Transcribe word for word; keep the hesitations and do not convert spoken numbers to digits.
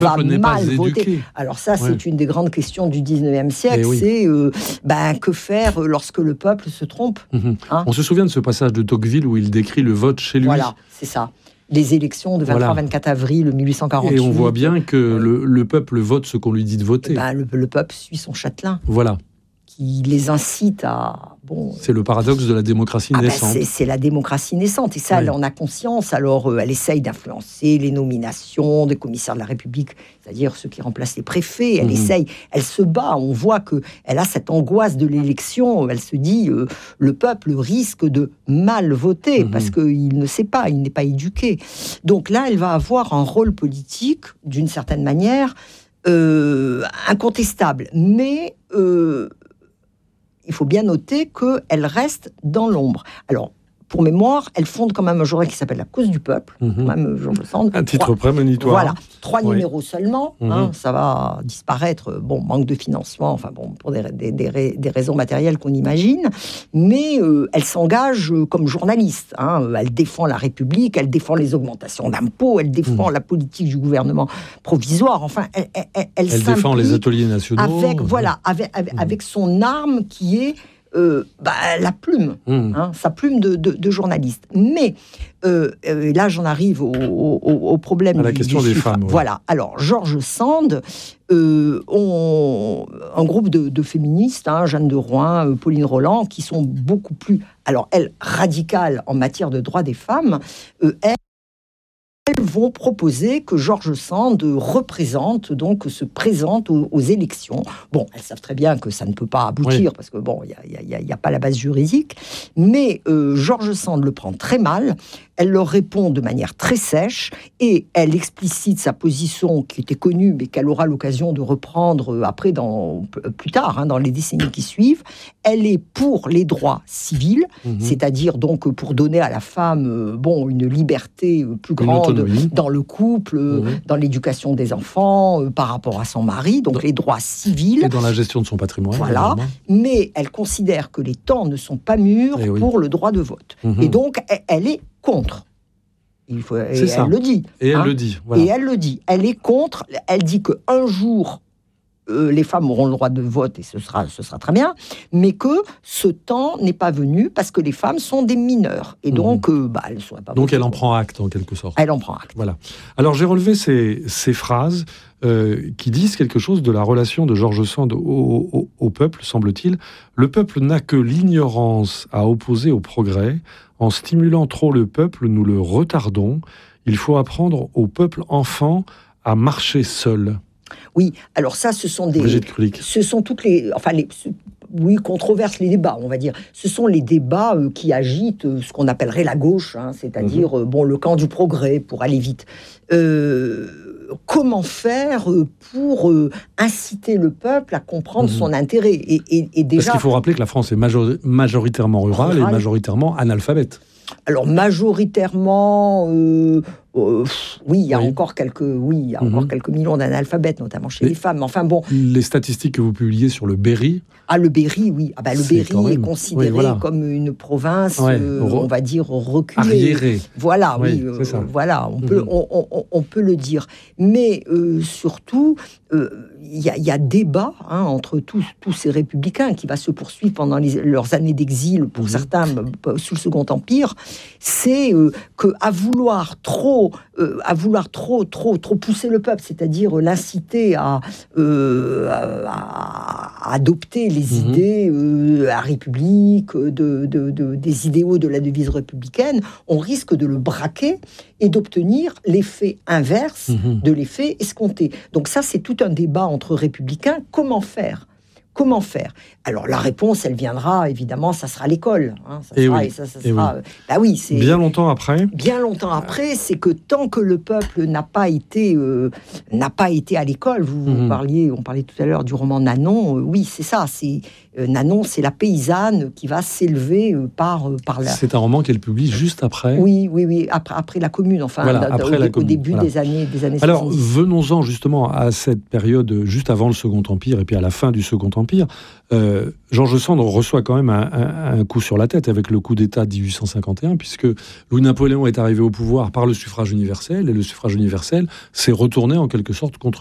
va Le peuple n'est mal pas voter. éduqué. Alors ça, c'est Ouais. une des grandes questions du dix-neuvième siècle. Eh oui. C'est euh, ben, que faire lorsque le peuple se trompe, Mhm. hein? On se souvient de ce passage de Tocqueville où il décrit le vote chez lui. Voilà, c'est ça. Les élections de vingt-trois vingt-quatre avril mille huit cent quarante-huit. Et on voit bien que Oui. le, le peuple vote ce qu'on lui dit de voter. Ben, le, le peuple suit son châtelain, Voilà. qui les incite à... Bon, C'est le paradoxe de la démocratie ah ben, naissante. c'est, c'est la démocratie naissante. Et ça, Oui. elle en a conscience. Alors, euh, elle essaye d'influencer les nominations des commissaires de la République, c'est-à-dire ceux qui remplacent les préfets. Elle Mhm. essaye, elle se bat. On voit qu'elle a cette angoisse de l'élection. Elle se dit, euh, le peuple risque de mal voter Mhm. parce qu'il ne sait pas, il n'est pas éduqué. Donc là, elle va avoir un rôle politique, d'une certaine manière, euh, incontestable. Mais... Euh, il faut bien noter qu'elle reste dans l'ombre. Alors, pour mémoire, elle fonde quand même un journal qui s'appelle La Cause du Peuple, Mhm. quand même, Georges Sand. Un titre Trois- prémonitoire. Voilà, trois Oui. numéros seulement, Mhm. hein, ça va disparaître, bon, manque de financement, enfin bon, pour des, des, des, des raisons matérielles qu'on imagine, mais euh, elle s'engage euh, comme journaliste, hein, elle défend la République, elle défend les augmentations d'impôts, elle défend Mhm. la politique du gouvernement provisoire, enfin, elle, elle, elle, elle Elle défend les s'implique ateliers nationaux. avec, voilà, avec, avec, Mhm. avec son arme qui est euh, bah, la plume, Mhm. hein, sa plume de, de, de journaliste. Mais euh, euh, là, j'en arrive au, au, au problème À la du, question du des chiffre. femmes, ouais. Voilà. Alors, George Sand, euh, ont un groupe de, de féministes, hein, Jeanne de Rouen, euh, Pauline Roland, qui sont beaucoup plus, alors elles, radicales en matière de droits des femmes. Euh, elles, Elles vont proposer que George Sand représente, donc se présente aux, aux élections. Bon, elles savent très bien que ça ne peut pas aboutir, Oui. parce que bon, il n'y a, a, a, a pas la base juridique, mais euh, George Sand le prend très mal. Elle leur répond de manière très sèche et elle explicite sa position qui était connue, mais qu'elle aura l'occasion de reprendre après, dans, plus tard, hein, dans les décennies qui suivent. Elle est pour les droits civils, Mhm. c'est-à-dire donc pour donner à la femme euh, bon, une liberté plus grande autonomie. dans le couple, Mhm. dans l'éducation des enfants, euh, par rapport à son mari, donc dans, les droits civils. Et dans la gestion de son patrimoine. Voilà, évidemment. mais elle considère que les temps ne sont pas mûrs Eh oui. pour le droit de vote. Mhm. Et donc, elle, elle est contre. Il faut, et C'est ça. elle le dit. Et elle hein. le dit. Voilà. Et elle le dit. Elle est contre. Elle dit qu'un jour, euh, les femmes auront le droit de vote et ce sera, ce sera très bien, mais que ce temps n'est pas venu parce que les femmes sont des mineures. Et donc, mmh. euh, bah, elles ne sauraient pas Donc, voter. elle en prend acte, en quelque sorte. Elle en prend acte. Voilà. Alors, j'ai relevé ces, ces phrases euh, qui disent quelque chose de la relation de George Sand au, au, au peuple, semble-t-il. Le peuple n'a que l'ignorance à opposer au progrès. En stimulant trop le peuple, nous le retardons. Il faut apprendre au peuple enfant à marcher seul. Oui, alors ça, ce sont des... Brigitte Krulik. Ce sont toutes les... Enfin, les... Oui, controverses, les débats, on va dire. Ce sont les débats euh, qui agitent euh, ce qu'on appellerait la gauche, hein, c'est-à-dire mmh. euh, bon, le camp du progrès, pour aller vite. Euh, comment faire euh, pour euh, inciter le peuple à comprendre mmh. son intérêt et, et, et déjà... Parce qu'il faut rappeler que la France est major- majoritairement rurale Rural. et majoritairement analphabète. Alors, majoritairement... Euh, Euh, oui, il y a oui. encore quelques, oui, il y a mm-hmm. encore quelques millions d'analphabètes, notamment chez les, les femmes. Enfin bon, les statistiques que vous publiez sur le Berry. Ah, le Berry, oui. Ah bah, le Berry même... est considéré oui, voilà. comme une province, ouais. euh, Re... on va dire reculée, arriérée. Voilà, oui, oui euh, voilà, on mm-hmm. peut, on, on, on peut le dire. Mais euh, surtout, il euh, y, y a débat hein, entre tous, tous ces républicains qui va se poursuivre pendant les, leurs années d'exil, pour mm-hmm. certains sous le Second Empire. C'est euh, que à vouloir trop Euh, à vouloir trop, trop, trop pousser le peuple, c'est-à-dire l'inciter à, euh, à, à adopter les mmh. idées euh, à République, de, de, de, des idéaux de la devise républicaine, on risque de le braquer et d'obtenir l'effet inverse mmh. de l'effet escompté. Donc ça, c'est tout un débat entre républicains. Comment faire ? Comment faire ? Alors, la réponse, elle viendra, évidemment, ça sera l'école. Hein, ça et sera, oui. et ça, ça et sera, oui. Bah oui, c'est... Bien longtemps après Bien longtemps après, c'est que tant que le peuple n'a pas été, euh, n'a pas été à l'école, vous, mmh. vous parliez, on parlait tout à l'heure du roman Nanon, euh, oui, c'est ça, c'est, Euh, Nanon, c'est la paysanne qui va s'élever euh, par, euh, par la... C'est un roman qu'elle publie juste après. Oui, oui, oui, après, après la Commune, enfin, voilà, d- après au, la au Commune, début voilà. des années des années Alors, soixante-dix. venons-en justement à cette période juste avant le Second Empire et puis à la fin du Second Empire. Euh, George Sand reçoit quand même un, un, un coup sur la tête avec le coup d'État de dix-huit cent cinquante et un, puisque Louis-Napoléon est arrivé au pouvoir par le suffrage universel, et le suffrage universel s'est retourné en quelque sorte contre